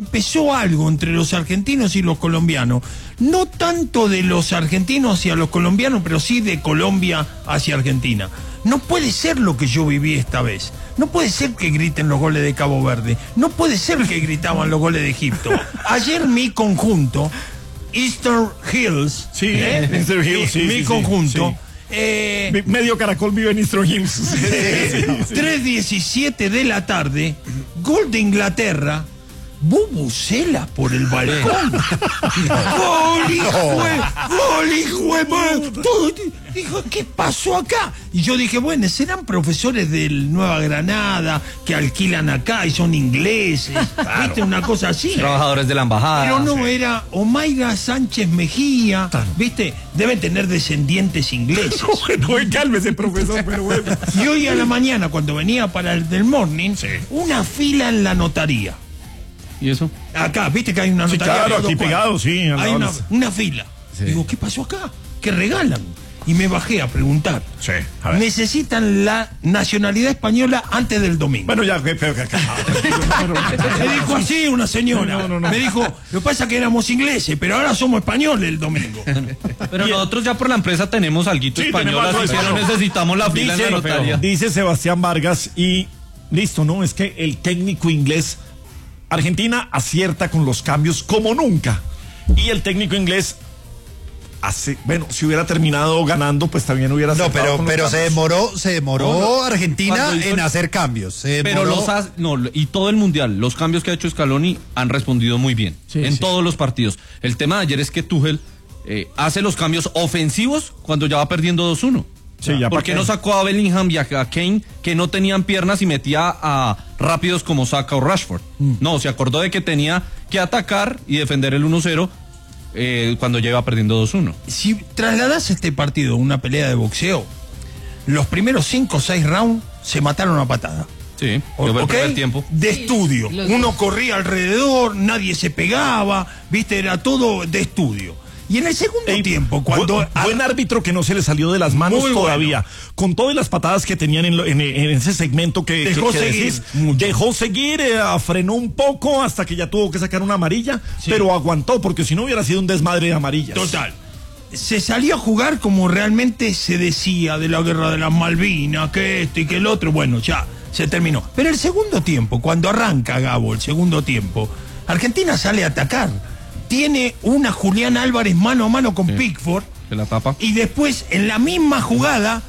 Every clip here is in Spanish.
empezó algo entre los argentinos y los colombianos. No tanto de los argentinos hacia los colombianos, pero sí de Colombia hacia Argentina. No puede ser lo que yo viví esta vez. No puede ser que griten los goles de Cabo Verde. No puede ser que gritaban los goles de Egipto. Ayer mi conjunto, Eastern Hills, Eastern Hills, mi conjunto... medio Caracol vive en Eastern Hills. 3:17 de la tarde, gol de Inglaterra, bubucela por el balcón. ¡Gol, hijo de... Dijo, ¿qué pasó acá? Y yo dije, bueno, serán profesores del Nueva Granada que alquilan acá y son ingleses. Claro. ¿Viste? Una cosa así. Trabajadores de la embajada. Pero no, era Omaira Sánchez Mejía. ¿Viste? Deben tener descendientes ingleses. No, cálmese, profesor, pero bueno. Y hoy a la mañana, cuando venía para el del morning, una fila en la notaría. ¿Y eso? Acá, ¿viste que hay una notaría? Claro, aquí pegado, sí. Hay una fila. Sí. Digo, ¿qué pasó acá? ¿Qué regalan? Y me bajé a preguntar. Sí, a ver. Necesitan la nacionalidad española antes del domingo. Bueno, ya, pero me dijo así una señora. No. Me dijo, lo que pasa es que éramos ingleses, pero ahora somos españoles el domingo. Pero nosotros ya por la empresa tenemos alguito español, así que no necesitamos la fila en la notaría. Dice Sebastián Vargas y listo, ¿no? Es que el técnico inglés, Argentina acierta con los cambios como nunca. Y el técnico inglés si hubiera terminado ganando, pues también hubiera... No, pero se demoró Argentina en hacer cambios. Pero y todo el mundial, los cambios que ha hecho Scaloni han respondido muy bien en todos los partidos. El tema de ayer es que Tuchel hace los cambios ofensivos cuando ya va perdiendo 2-1. Sí, ¿Por qué no sacó a Bellingham y a Kane, que no tenían piernas, y metía a rápidos como Saka o Rashford? No, se acordó de que tenía que atacar y defender el 1-0 cuando lleva perdiendo 2-1. Si trasladas este partido a una pelea de boxeo, los primeros 5 o 6 rounds se mataron a patada. Sí, el primer tiempo. De estudio. Uno corría alrededor, nadie se pegaba, viste, era todo de estudio. Y en el segundo tiempo, cuando... Buen árbitro que no se le salió de las manos todavía. Bueno. Con todas las patadas que tenían en ese segmento que dejó seguir, frenó un poco hasta que ya tuvo que sacar una amarilla, pero aguantó, porque si no hubiera sido un desmadre de amarillas. Total. Se salió a jugar como realmente se decía de la guerra de las Malvinas, que esto y que el otro. Bueno, ya se terminó. Pero el segundo tiempo, cuando arranca Gabo, el segundo tiempo, Argentina sale a atacar. Tiene una Julián Álvarez mano a mano con Pickford. Se la tapa. Y después, en la misma jugada,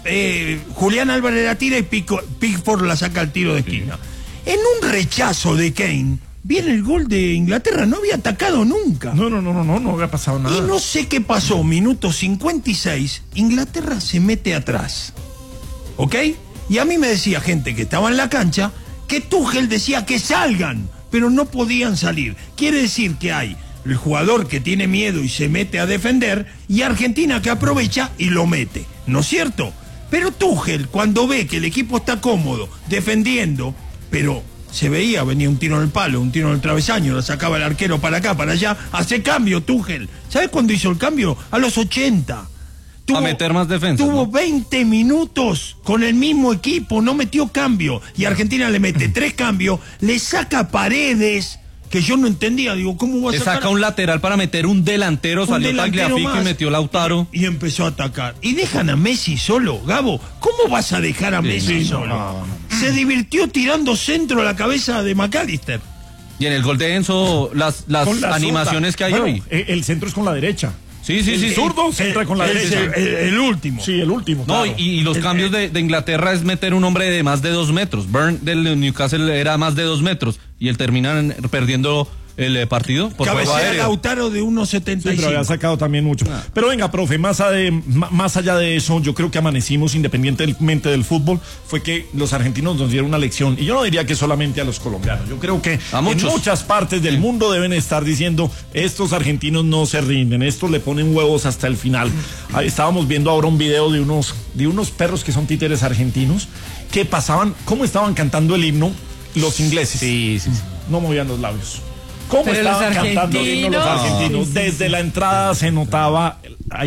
Julián Álvarez la tira y Pickford la saca al tiro de esquina. En un rechazo de Kane, viene el gol de Inglaterra. No había atacado nunca. No había pasado nada. Y no sé qué pasó. Minuto 56, Inglaterra se mete atrás. ¿Ok? Y a mí me decía gente que estaba en la cancha que Tuchel decía que salgan, pero no podían salir. Quiere decir que hay el jugador que tiene miedo y se mete a defender, y Argentina que aprovecha y lo mete, ¿no es cierto? Pero Tuchel, cuando ve que el equipo está cómodo, defendiendo, pero se veía, venía un tiro en el palo, un tiro en el travesaño, lo sacaba el arquero para acá, para allá, hace cambio Tuchel. ¿Sabes cuándo hizo el cambio? A los 80. A meter más defensa. Tuvo 20 minutos con el mismo equipo, no metió cambio. Y Argentina le mete 3 cambios, le saca Paredes, que yo no entendía, digo, ¿cómo va a sacar? Le saca un lateral para meter un delantero, salió Tagliafico y metió Lautaro. Y empezó a atacar. Y dejan a Messi solo, Gabo, ¿cómo vas a dejar a Messi solo? No. Se divirtió tirando centro a la cabeza de McAllister. Y en el gol de Enzo, las animaciones que hay hoy. El centro es con la derecha. Sí. Zurdo se entra con la derecha. El último. Sí, el último. No, claro. y los cambios de Inglaterra es meter un hombre de más de 2 metros. Burn del Newcastle era más de 2 metros. Y él termina perdiendo el partido por juego aéreo. Lautaro de 1.75. Sí, pero había sacado también mucho. Pero venga, profe, más allá de eso, yo creo que amanecimos, independientemente del fútbol, fue que los argentinos nos dieron una lección. Y yo no diría que solamente a los colombianos. Yo creo que en muchas partes del mundo deben estar diciendo, estos argentinos no se rinden, estos le ponen huevos hasta el final. Ahí estábamos viendo ahora un video de unos perros que son títeres argentinos, que pasaban, cómo estaban cantando el himno los ingleses. Sí. No movían los labios. ¿Cómo estaban cantando el himno los argentinos? Desde la entrada se notaba,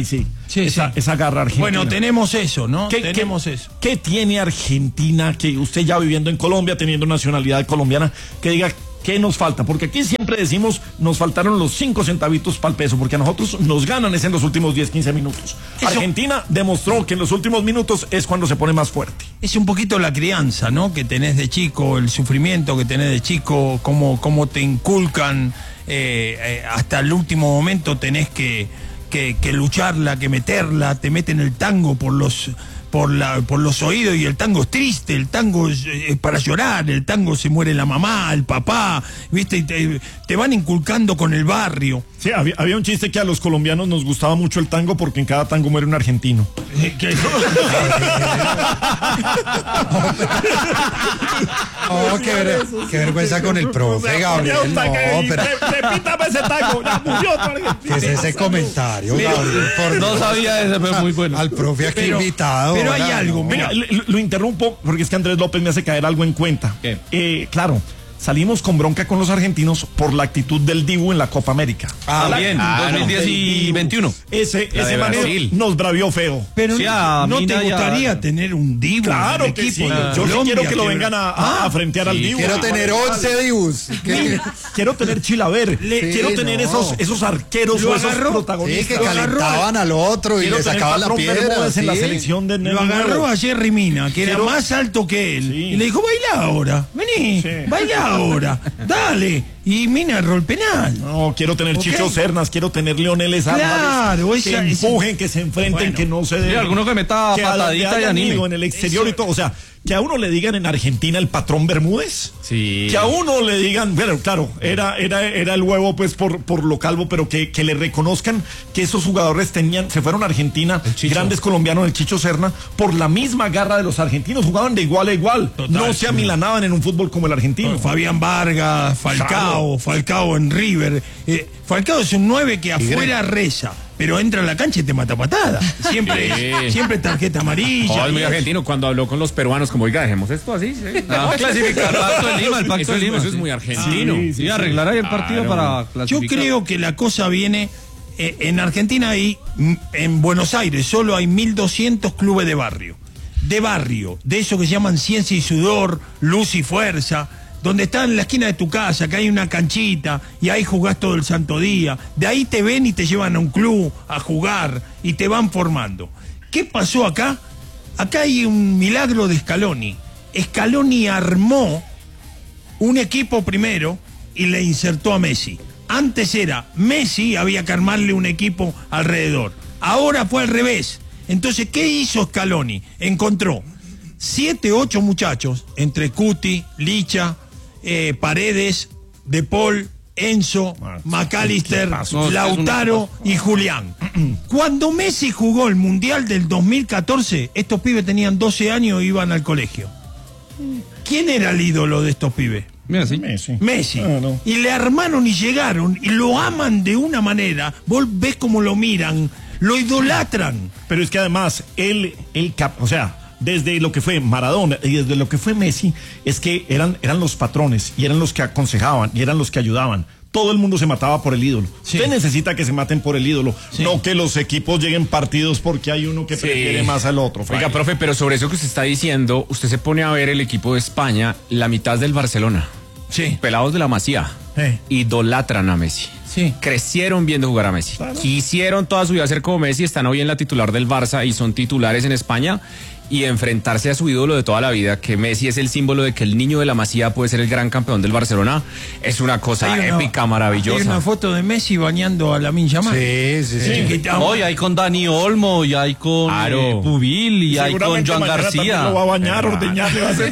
esa garra argentina. Bueno, tenemos eso, ¿no? Tenemos eso. ¿Qué tiene Argentina, que usted ya viviendo en Colombia, teniendo nacionalidad colombiana, que diga ¿Qué nos falta? Porque aquí siempre decimos, nos faltaron los 5 centavitos para el peso, porque a nosotros nos ganan es en los últimos 10, 15 minutos. Argentina demostró que en los últimos minutos es cuando se pone más fuerte. Es un poquito la crianza, ¿no? Que tenés de chico, el sufrimiento que tenés de chico, cómo te inculcan, hasta el último momento tenés que lucharla, que meterla, te meten el tango por los oídos, y el tango es triste, el tango es para llorar, el tango se muere la mamá, el papá, ¿viste? Y te van inculcando con el barrio. Sí, había un chiste que a los colombianos nos gustaba mucho el tango porque en cada tango muere un argentino. Oh, qué vergüenza con el profe, Gabriel. No, pero Repítame ese tango, ya murió tu argentino. ¿qué es ese comentario, Gabriel? No sabía ese, pero muy bueno. Al profe aquí invitado. Pero hay ¿verdad? algo, Venga, lo interrumpo porque es que Andrés López me hace caer algo en cuenta. ¿Qué? Claro, salimos con bronca con los argentinos por la actitud del Dibu en la Copa América. También, 2010 y 21. Ese de man Brasil. nos bravió feo. Pero Sí, a ¿no te Mina ya- gustaría tener un Dibu Claro en el que equipo sí. de Yo sí Colombia, quiero que lo vengan a frentear al Dibu. Quiero tener 11 Dibus. Quiero tener Chilaver. Quiero tener no. esos arqueros Lo o esos agarró. Sí, protagonistas. que calentaban al otro y Quiero le tener sacaban la Patrón piedra. Bermúdez en la sí. selección de Lo agarró a Jerry Mina, que era Quiero- más alto que él. Sí. Y le dijo, baila ahora, vení, Sí. baila ahora, dale. Y Mina erró el penal. No, quiero tener Ok. Chicho Sernas, quiero tener Leoneles Álvarez. Claro, que esa- empujen, que se enfrenten, Bueno. que no se Sí, den. alguno que meta que patadita y hayan anime. ido en el exterior Eso- y todo. O sea, que a uno le digan en Argentina el patrón Bermúdez. Sí. Que a uno le digan, bueno, claro, era el huevo pues por lo calvo, pero que le reconozcan que esos jugadores se fueron a Argentina, grandes colombianos, el Chicho Serna, por la misma garra de los argentinos, jugaban de igual a igual, Total, no se amilanaban en un fútbol como el argentino. Fabián Vargas, Falcao en River. Falcao es un 9 que afuera reza, pero entra a la cancha y te mata patada. Siempre tarjeta amarilla. Es muy argentino cuando habló con los peruanos, como oiga, dejemos esto así. ¿sí? Clasificar el Pacto de Lima, el Pacto Eso de es, Lima. eso es sí. muy argentino. Sí, arreglar ahí el partido para Yo clasificar. creo que la cosa viene. En Argentina en Buenos Aires solo hay 1.200 clubes de barrio. De eso que se llaman ciencia y sudor, luz y fuerza, donde está en la esquina de tu casa, que hay una canchita y ahí jugás todo el santo día. De ahí te ven y te llevan a un club a jugar y te van formando. ¿Qué pasó acá? Acá hay un milagro de Scaloni. Scaloni armó un equipo primero y le insertó a Messi. Antes era Messi, había que armarle un equipo alrededor. Ahora fue al revés. Entonces, ¿qué hizo Scaloni? Encontró 7, 8 muchachos, entre Cuti, Licha, Paredes, De Paul, Enzo, McAllister, Lautaro y Julián. Cuando Messi jugó el Mundial del 2014, estos pibes tenían 12 años y iban al colegio. ¿Quién era el ídolo de estos pibes? Mira, sí. Messi. Claro. Y le armaron y llegaron y lo aman de una manera. Vos ves cómo lo miran, lo idolatran. Pero es que además, o sea, desde lo que fue Maradona y desde lo que fue Messi, es que eran los patrones y eran los que aconsejaban y eran los que ayudaban. Todo el mundo se mataba por el ídolo. Sí. Usted necesita que se maten por el ídolo, Sí. no que los equipos lleguen partidos porque hay uno que Sí. prefiere más al otro. Oiga, profe, pero sobre eso que usted está diciendo, usted se pone a ver el equipo de España, la mitad del Barcelona. Sí. Pelados de la Masía. Idolatran a Messi. Sí. Crecieron viendo jugar a Messi. Quisieron toda su vida ser como Messi, están hoy en la titular del Barça y son titulares en España. Y enfrentarse a su ídolo de toda la vida, que Messi es el símbolo de que el niño de la Masía puede ser el gran campeón del Barcelona, es una cosa Hay una- épica, maravillosa. Hay una foto de Messi bañando a Lamine Yamal. Sí. No, y hay con Dani Olmo, y hay con Claro. Pubil, y hay con Seguramente Joan mañana también García. lo va a bañar, ordeñar, le va a hacer.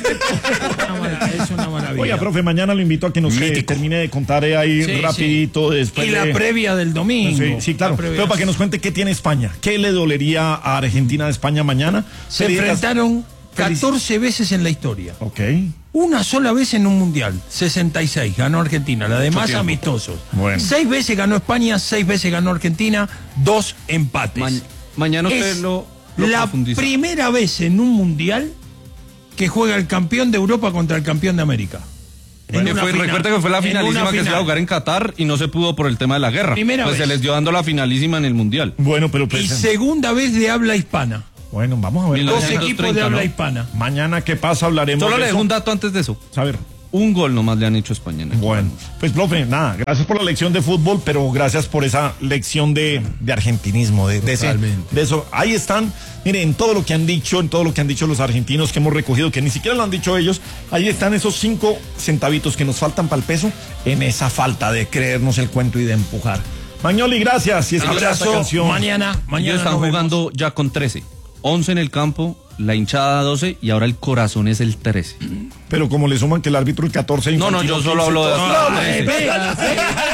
Es una maravilla. Oiga, profe, mañana lo invito a que nos termine de contar ahí Sí, rapidito después Y la de... previa del domingo. Sí, claro. La previa. Pero para que nos cuente qué tiene España, qué le dolería a Argentina de España mañana. Se enfrentaron 14 veces en la historia. Ok. Una sola vez en un mundial, 66, ganó Argentina, la demás amistosos. Bueno. 6 veces ganó España, 6 veces ganó Argentina, 2 empates. Mañana usted Es lo la profundiza. primera vez en un mundial que juega el campeón de Europa contra el campeón de América. En una final. Recuerda que fue la En una finalísima que se iba a final. jugar en Qatar y no se pudo por el tema de la guerra. Primera pues vez. se les dio dando la finalísima en el Mundial. Bueno, pero Y pues, segunda vez de habla hispana. bueno, vamos a ver. 1930, 2 equipos de habla ¿no? hispana. Mañana qué pasa hablaremos Solo de le dejo eso. un dato antes de eso. A ver. Un gol nomás le han hecho a España. Bueno, pues profe, nada, gracias por la lección de fútbol, pero gracias por esa lección de argentinismo, de eso. Ahí están, miren, en todo lo que han dicho, los argentinos que hemos recogido, que ni siquiera lo han dicho ellos, ahí están esos 5 centavitos que nos faltan para el peso, en esa falta de creernos el cuento y de empujar. Magnoli, gracias. Y abrazo, canción. mañana Ellos están jugando ya con 13. 11 en el campo, la hinchada 12 y ahora el corazón es el 13. Pero como le suman que el árbitro el 14. No, yo solo hablo de...